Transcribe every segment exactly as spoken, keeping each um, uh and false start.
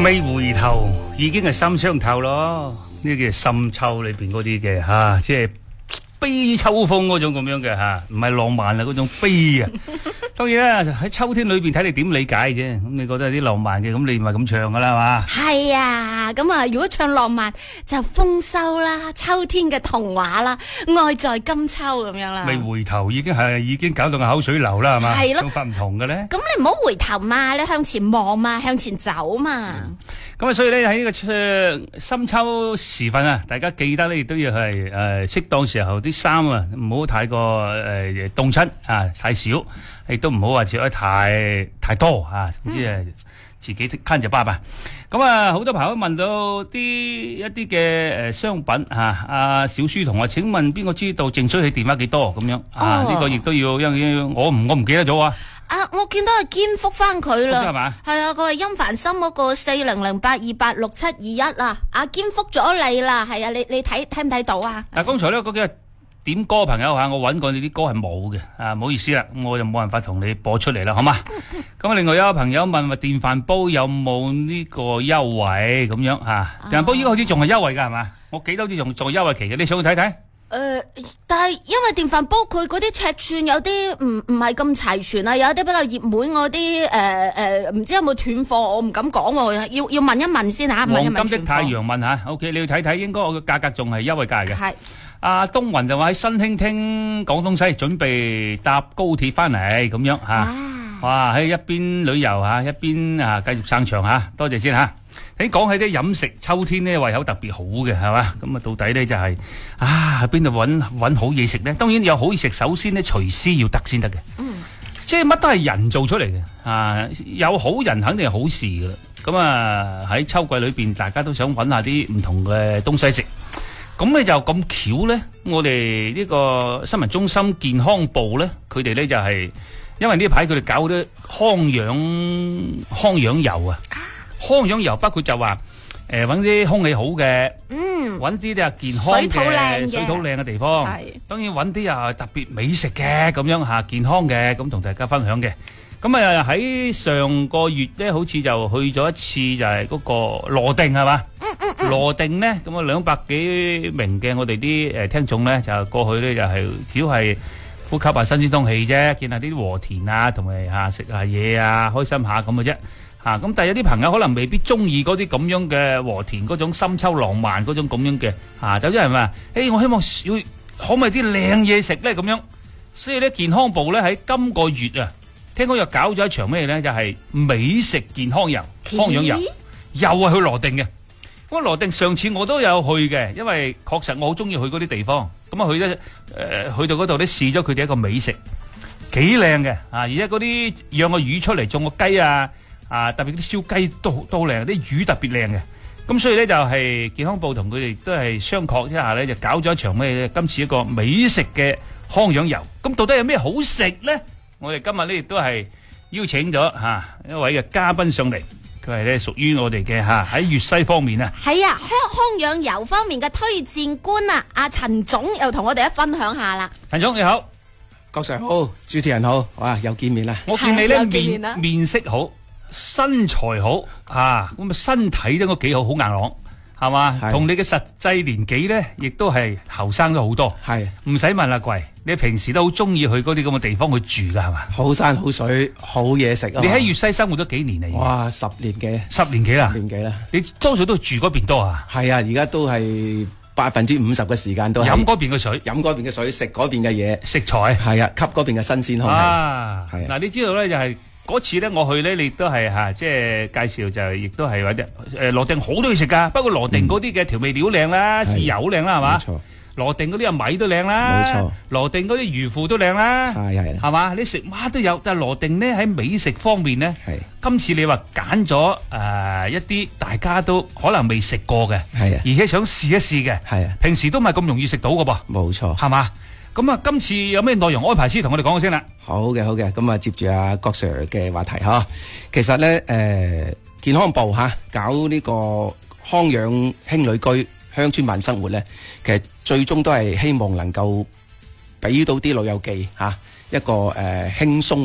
未回頭已經係心傷透咯，呢個深秋裏邊嗰啲嘅吓，即係悲秋風嗰種咁樣嘅吓，唔係浪漫啊嗰種悲啊。當然啦，喺秋天裏邊睇你點理解啫。咁你覺得有啲浪漫嘅，咁你唔係咁唱噶啦嘛？ 係啊，咁啊，如果唱浪漫就豐收啦，秋天嘅童話啦，愛在今秋咁樣啦。 未回頭已經係已經搞到個口水流啦，係嘛？ 係咯， 想法唔同嘅咧。 咁你唔好回頭嘛，你向前望嘛，向前走嘛。 咁啊，所以咧喺呢個深秋時分啊，大家記得咧亦都要係誒適當時候啲衫啊，唔好太過誒凍親啊，太少。亦都唔好話着得太太多啊，總之係自己慳就巴吧。咁啊，好多朋友問到啲一啲嘅誒商品啊，阿小書童啊，請問邊個知道淨水器電話幾多咁樣啊？呢個亦都要，因為我唔我唔記得咗啊。 啊，我見到係肩覆翻佢啦， 係嘛？ 係啊，佢係音凡心嗰個四零零八二八六七二一啊，啊肩覆咗你啦，係啊，你你睇睇唔睇到啊？ 嗱，剛才咧嗰幾個點歌朋友吓，我揾過你啲歌係冇嘅，啊唔好意思啦，我就冇辦法同你播出嚟啦，好嘛？咁啊，另外有個朋友問話電飯煲有冇呢個優惠咁樣吓？電飯煲依個好似仲係優惠噶係嘛？我記得好似仲仲係優惠期嘅，你上去睇睇。 誒，但係因為電飯煲佢嗰啲尺寸有啲唔唔係咁齊全啊，有一啲比較熱門嗰啲誒誒，唔知有冇斷貨，我唔敢講喎，要要問一問先吓。 黃金的太陽問吓 ，OK， 你要睇睇，應該我嘅價格仲係優惠價嘅。係。阿東雲就話喺新興廳廣東西準備搭高鐵翻嚟咁樣吓，哇喺一邊旅遊吓，一邊啊繼續撐場吓，多謝先吓。你講起啲飲食，秋天咧胃口特別好嘅係嘛，咁啊到底咧就係啊喺邊度搵搵好嘢食咧？當然有好嘢食，首先咧廚師要得先得嘅，嗯，即係乜都係人做出嚟嘅啊，有好人肯定係好事噶啦。咁啊喺秋季裏邊，大家都想搵下啲唔同嘅東西食。咁咧就咁巧咧，我哋呢個新聞中心健康部咧，佢哋咧就係因為呢排佢哋搞啲康養康養油啊，康養油包括就話誒搵啲空氣好嘅，嗯，搵啲咧健康嘅水土靚嘅水土靚嘅地方，係當然搵啲又特別美食嘅咁樣吓，健康嘅咁同大家分享嘅。咁啊喺上個月咧，好似就去咗一次，就係嗰個羅定係嘛？嗯嗯嗯。羅定咧，咁啊兩百幾名嘅我哋啲誒聽眾咧，就過去咧就係只要係呼吸下新鮮空氣啫，見下啲禾田啊，同埋嚇食下嘢啊，開心下咁嘅啫。嚇咁，但係有啲朋友可能未必中意嗰啲咁樣嘅禾田嗰種深秋浪漫嗰種咁樣嘅嚇，有啲人話：誒，我希望少可唔可以啲靚嘢食咧咁樣。所以咧，健康部咧喺今個月啊。聽講又搞咗一場咩咧？就係、是、美食健康遊、康養遊，又係去羅定嘅。咁羅定上次我都有去嘅，因為確實我好中意去嗰啲地方。咁啊去咧，誒、呃、去到嗰度咧試咗佢哋一個美食，幾靚嘅啊！而且嗰啲養個魚出嚟，種個雞啊啊，特別啲燒雞都都靚，啲魚特別靚嘅。咁所以咧就係、是、健康部同佢哋都係相確之下咧，就搞咗一場咩咧？今次一個美食嘅康養遊。咁到底有咩好食咧？我哋今日咧亦都係邀請咗吓一位嘅嘉賓上嚟，佢係咧屬於我哋嘅吓喺粵西方面啊。 係啊，康康養遊方面嘅推薦官啊，阿陳總又同我哋一分享下啦。 陳總你好， 郭 Sir 好，主持人好，哇又見面啦！ 我見你咧面面色好，身材好啊，咁啊身體都應該幾好，好硬朗。係嘛？同你嘅實際年紀咧，亦都係後生咗好多。係唔使問啦，貴你平時都好中意去嗰啲咁嘅地方去住噶，係嘛？ 好山好水，好嘢食啊！ 你喺粵西生活咗幾年嚟？ 哇，十年幾？ 十年幾啦？ 十年幾啦？ 你多數都住嗰邊多啊？ 係啊，而家都係百分之五十嘅時間都係飲嗰邊嘅水， 飲嗰邊嘅水，食嗰邊嘅嘢， 食材係啊，吸嗰邊嘅新鮮空氣。 啊，係嗱，你知道咧就係。嗰次咧，我去咧，你都係嚇，即係介紹就亦都係或者誒羅定好多嘢食噶。不過羅定嗰啲嘅調味料靚啦，豉油靚啦，係嘛？冇錯。羅定嗰啲啊米都靚啦，冇錯。羅定嗰啲魚腐都靚啦，係係。係嘛？你食乜都有，但係羅定咧喺美食方面咧，係今次你話揀咗誒一啲大家都可能未食過嘅，係啊，而且想試一試嘅，係啊。平時都唔係咁容易食到嘅噃，冇錯，係嘛？咁啊，今次有咩內容安排先同我哋講先啦。 好嘅，好嘅，咁啊接住阿郭 Sir 嘅話題吓，其實咧誒、呃，健康部吓搞呢個康養輕旅居鄉村慢生活咧，其實最終都係希望能夠俾到啲老友記吓一個誒輕鬆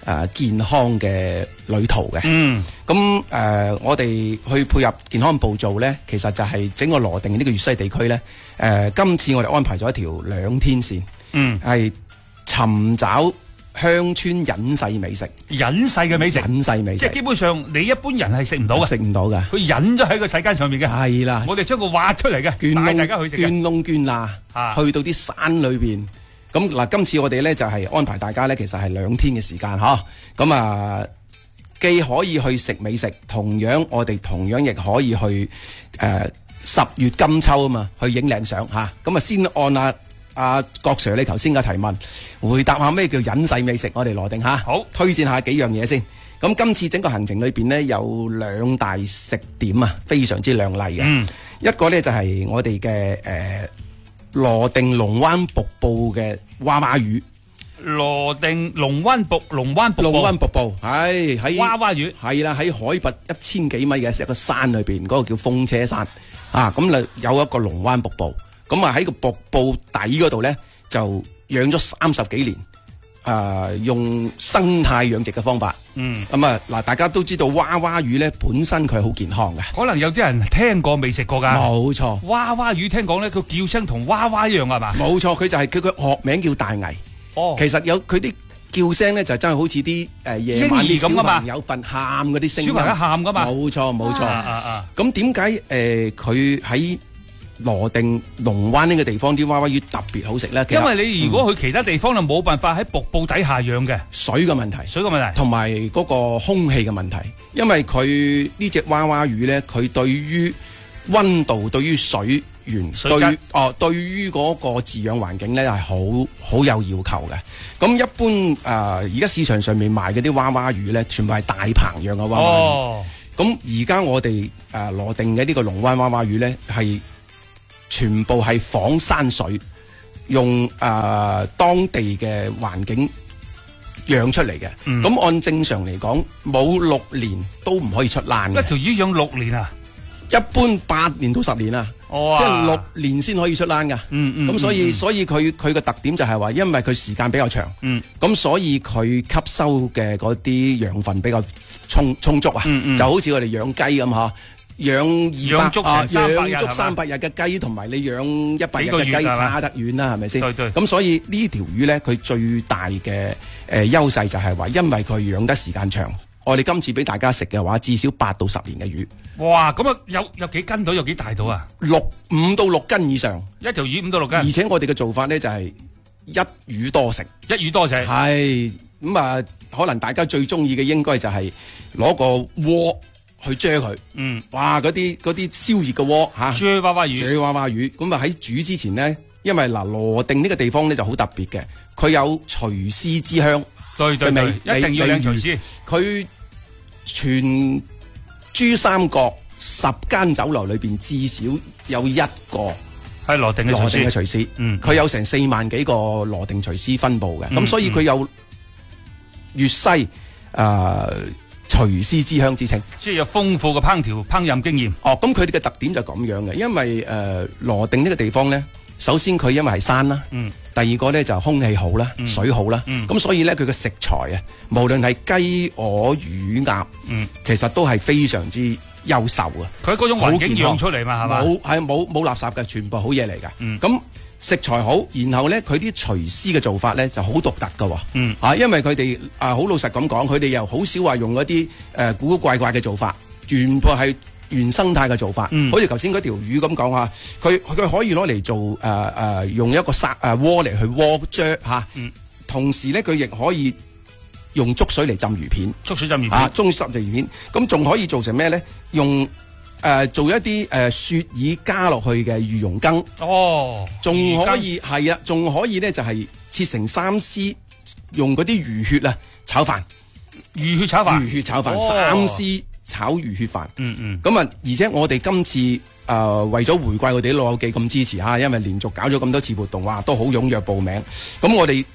誒健康嘅旅途嘅。 嗯， 咁誒、呃、我哋去配合健康部做咧，其實就係整個羅定呢個粵西地區咧。誒、呃，今次我哋安排咗一條兩天線， 嗯， 係尋找鄉村隱世美食， 隱世嘅美食， 隱世美食， 即係基本上你一般人係食唔到嘅， 食唔到嘅， 佢隱咗喺個世間上面嘅。 係啦， 我哋將佢挖出嚟嘅，帶大家去食嘅。 捐窿捐罅， 啊去到啲山裏邊。咁嗱，今次我哋咧就係安排大家咧，其實係兩天嘅時間嗬。咁啊，既可以去食美食，同樣我哋同樣亦可以去誒十月金秋啊嘛，去影靚相吓。咁啊，先按啊阿郭 Sir 你頭先嘅提問，回答下咩叫隱世美食，我哋羅定吓。 好，推薦下幾樣嘢先。咁今次整個行程裏邊呢，有兩大食點啊，非常之亮麗嘅。嗯，一個呢就係我哋嘅誒羅定龍灣瀑布嘅娃娃魚。 羅定龍灣瀑龍灣瀑布， 龍灣瀑布係喺娃娃魚係啦，喺海拔一千幾米嘅一個山裏邊，嗰、那個叫風車山啊。咁啊有一個龍灣瀑布。咁啊喺個瀑布底嗰度咧，就養咗三十幾年，誒、呃、用生態養殖嘅方法。嗯，咁啊嗱，大家都知道娃娃魚咧本身佢係好健康嘅， 可能有啲人聽過未食過㗎。 冇錯， 娃娃魚聽講咧，佢叫聲同娃娃一樣係嘛？ 冇錯，佢就係佢個學名叫大蟻。哦，其實有佢啲叫聲咧，就真係好似啲誒夜晚啲小朋友瞓喊嗰啲聲音， 小朋友喊㗎嘛？ 冇錯冇錯。 啊啊！ 咁點解誒佢喺羅定龍灣呢個地方啲娃娃魚特別好食咧？ 因為你如果去其他地方就冇辦法喺瀑布底下養嘅， 水嘅問題， 水嘅問題， 同埋嗰個空氣嘅問題。因為佢呢隻娃娃魚咧，佢對於溫度、對於水源、對哦對於嗰個飼養環境咧係好好有要求嘅。咁一般誒而家市場上面賣嗰啲娃娃魚咧，全部係大棚養嘅娃娃魚。咁而家我哋誒羅定嘅呢個龍灣娃娃魚咧係。全部係仿山水，用誒、呃、當地嘅環境養出嚟嘅。咁、嗯、按正常嚟講，冇六年都唔可以出欄嘅。 一條魚養六年啊？一般八年到十年啊， 哦、 即係六年先可以出欄噶。嗯嗯。咁所以、嗯、所以佢佢嘅特點就係話，因為佢時間比較長。嗯。咁所以佢吸收嘅嗰啲養分比較充充足啊。嗯嗯。就好似我哋養雞咁吓。養二百啊，養足三百日嘅雞，同埋你養一百日嘅雞差得遠啦，係咪先？對對。咁所以呢條魚咧，佢最大嘅誒優勢就係話，因為佢養得時間長。我哋今次俾大家食嘅話，至少八到十年嘅魚。 哇！咁啊，有有幾斤到？有幾大到啊？ 六五到六斤以上。 一條魚五到六斤。 而且我哋嘅做法咧就係一魚多食。 一魚多食。係咁啊，可能大家最中意嘅應該就係攞個鍋。去啫佢，嗯，哇！嗰啲嗰啲燒熱嘅鍋嚇， 啫娃娃魚， 啫娃娃魚。咁啊喺煮之前咧，因為嗱羅定呢個地方咧就好特別嘅，佢有廚師之鄉， 對對對，一定要有廚師。佢全珠三角十間酒樓裏邊至少有一個係羅定嘅羅定嘅廚師， 嗯， 佢有成四萬幾個羅定廚師分佈嘅，咁、嗯、所以佢有粵西誒。呃廚師之鄉之稱， 即係有豐富嘅烹調烹飪經驗。 哦，咁佢哋嘅特點就咁樣嘅，因為誒、呃、羅定呢個地方咧，首先佢因為係山啦，嗯，第二個咧就空氣好啦，嗯、水好啦，嗯，咁所以咧佢嘅食材啊，無論係雞、鵝、魚、鴨，嗯，其實都係非常之優秀啊。 佢嗰種環境養出嚟嘛，係嘛？ 冇係冇冇垃圾嘅，全部好嘢嚟噶。嗯，咁。食材好，然後咧佢啲廚師嘅做法咧就好獨特噶、哦，嗯啊，因為佢哋啊好老實咁講，佢哋又好少話用嗰啲誒古古怪怪嘅做法，全部係原生態嘅做法，嗯、好似頭先嗰條魚咁講啊，佢佢可以攞嚟做誒誒、呃呃、用一個沙誒鍋嚟去鍋啫吓，嗯、同時咧佢亦可以用粥水嚟浸魚片， 粥水浸魚片， 啊，中濕就魚片，咁仲可以做成咩咧？用誒、呃，做一啲誒、呃、雪耳加落去嘅魚蓉羹，哦，仲可以係啊，仲可以咧就係、是、切成三絲，用嗰啲魚血啊炒飯， 魚血炒飯， 魚血炒飯，哦、三絲炒魚血飯，嗯嗯，咁啊，而且我哋今次誒、呃、為咗回饋我哋啲老友記咁支持吓，因為連續搞咗咁多次活動，哇，都好踴躍報名，咁我哋喺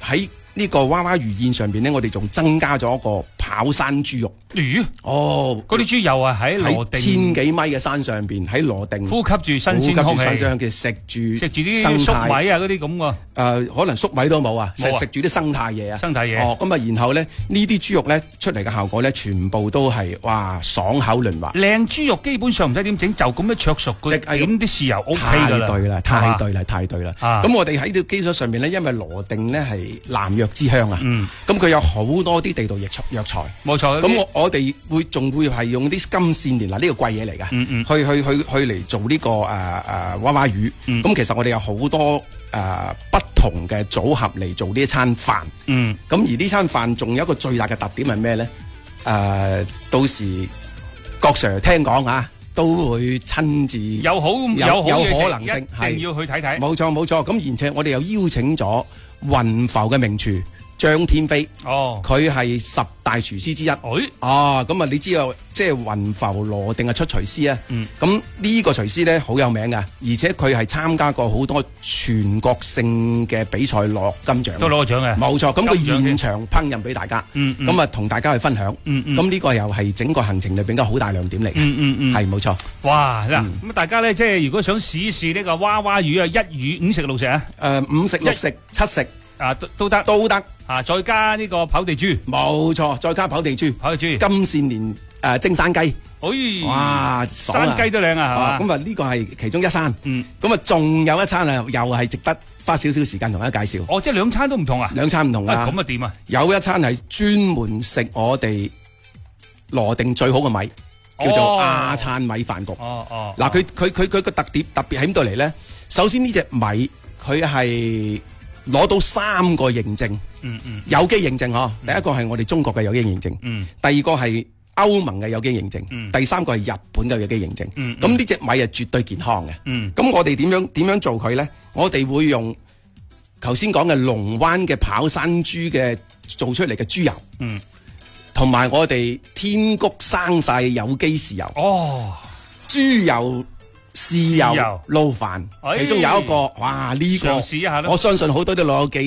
呢個娃娃魚宴上邊咧，我哋仲增加咗一個跑山豬肉。 魚哦， 嗰啲豬又係喺羅定千幾米嘅山上邊，喺羅定呼吸住新鮮空氣， 新鮮嘅食住食住啲粟米啊嗰啲咁喎。 誒，可能粟米都冇啊，食食住啲生態嘢啊。 生態嘢。 哦，咁啊，然後咧呢啲豬肉咧出嚟嘅效果咧，全部都係哇爽口嫩滑。 靚豬肉基本上唔使點整，就咁樣灼熟佢，點啲豉油 O K 㗎啦。 太對啦，太對啦，太對啦。咁我哋喺呢個基礎上面咧，因為羅定咧係南藥之鄉啊，咁佢有好多啲地道藥藥材。冇錯。咁我我哋會仲會係用啲金線蓮嗱，呢個貴嘢嚟㗎，去去去去嚟做呢個誒誒娃娃魚。咁其實我哋有好多誒不同嘅組合嚟做呢一餐飯。咁而呢餐飯仲有一個最大嘅特點係咩咧？誒，到時郭 Sir 聽講啊，都會親自有好有有可能性， 一定要去睇睇。 冇錯冇錯。咁而且我哋又邀請咗雲浮嘅名廚張天飛，哦，佢係十大廚師之一。誒，啊，咁啊，你知道即係雲浮羅定係出廚師啊。嗯，咁呢個廚師咧好有名噶，而且佢係參加過好多全國性嘅比賽攞金獎，都攞獎嘅。冇錯，咁佢現場烹飪俾大家，嗯，咁啊同大家去分享，嗯嗯，咁呢個又係整個行程裏邊嘅好大亮點嚟嘅。嗯嗯嗯，係冇錯。哇，嗱，咁大家咧即係如果想試試呢個娃娃魚啊，一魚五食六食啊？誒，五食六食七食。啊，都都得，都得啊！再加呢個跑地豬，冇錯，再加跑地豬，跑地豬，金線蓮誒蒸山雞，哎，哇，山雞都靚啊，係嘛？咁啊，呢個係其中一餐，嗯，咁啊，仲有一餐啊，又係值得花少少時間同大家介紹。哦，即係兩餐都唔同啊？兩餐唔同啊？咁啊點啊？有一餐係專門食我哋羅定最好嘅米，叫做亞燦米飯局。哦哦，嗱，佢佢佢佢個特點特別喺邊度嚟咧？首先呢隻米佢係攞到三個認證，嗯嗯，有機認證嗬，第一個係我哋中國嘅有機認證，嗯，第二個係歐盟嘅有機認證，嗯，第三個係日本嘅有機認證，嗯，咁呢隻米係絕對健康嘅，嗯，咁我哋點樣點樣做佢咧？我哋會用頭先講嘅龍灣嘅跑山豬嘅做出嚟嘅豬油，嗯，同埋我哋天谷生晒有機豉油，哦，豬油。豉油撈飯，其中有一個，哇呢個，我相信好多都攞機。